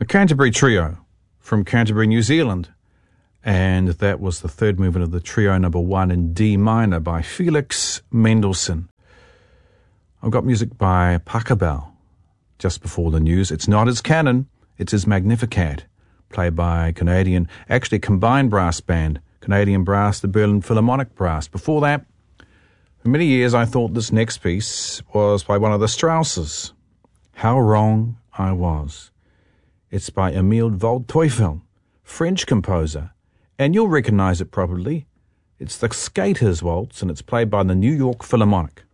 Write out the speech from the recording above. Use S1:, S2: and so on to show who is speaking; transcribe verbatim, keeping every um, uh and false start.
S1: The Canterbury Trio from Canterbury, New Zealand. And that was the third movement of the trio number one in D minor by Felix Mendelssohn. I've got music by Pachelbel just before the news. It's not his canon, it's his Magnificat, played by Canadian, actually combined brass band, Canadian Brass, the Berlin Philharmonic Brass. Before that, for many years I thought this next piece was by one of the Strausses. How Wrong I Was. It's by Emile Waldteufel, French composer, and you'll recognize it probably. It's the Skaters Waltz, and it's played by the New York Philharmonic.